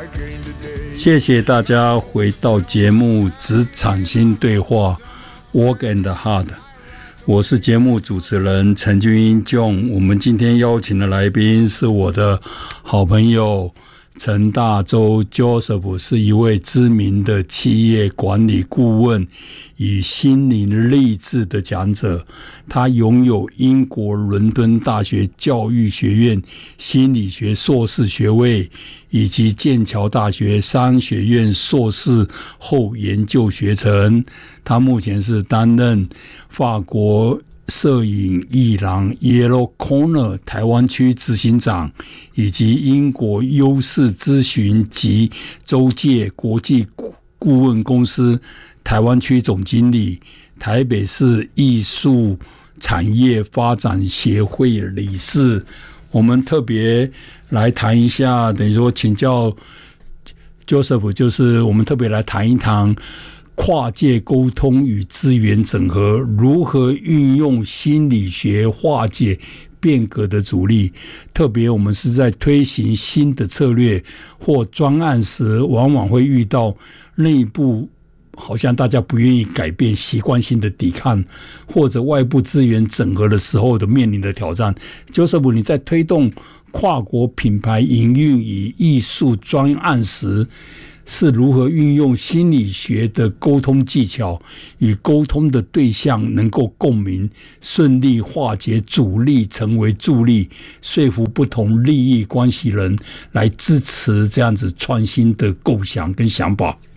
谢谢大家回到节目《职场新对话》Work and Hard， 我是节目主持人陈俊英 John。 我们今天邀请的来宾是我的好朋友陈大洲 Joseph， 是一位知名的企业管理顾问与心灵励志的讲者。他拥有英国伦敦大学教育学院心理学硕士学位，以及剑桥大学商学院硕士后研究学程。他目前是担任法国摄影艺廊 Yellow Corner 台湾区执行长，以及英国优势咨询及周界国际顾问公司台湾区总经理，台北市艺术产业发展协会理事。我们特别来谈一下，等于说请教 Joseph， 就是我们特别来谈一谈跨界沟通与资源整合，如何运用心理学化解变革的阻力。特别我们是在推行新的策略或专案时，往往会遇到内部好像大家不愿意改变习惯性的抵抗，或者外部资源整合的时候的面临的挑战。Joseph， 你在推动跨国品牌营运与艺术专案时，是如何运用心理学的沟通技巧，与沟通的对象能够共鸣，顺利化解阻力成为助力，说服不同利益关系人来支持这样子创新的构想跟想法？